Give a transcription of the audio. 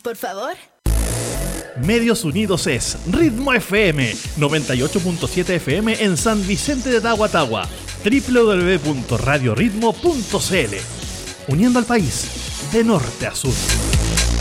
por favor. Medios Unidos es Ritmo FM, 98.7 FM en San Vicente de Tagua, www.radioritmo.cl. Uniendo al país de norte a sur.